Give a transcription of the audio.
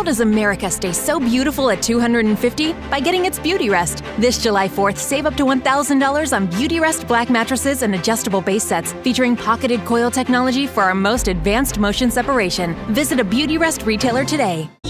How does America stay so beautiful at $250? By getting its Beauty Rest. This July 4th, save up to $1,000 on Beauty Rest black mattresses and adjustable base sets featuring pocketed coil technology for our most advanced motion separation. Visit a Beauty Rest retailer today.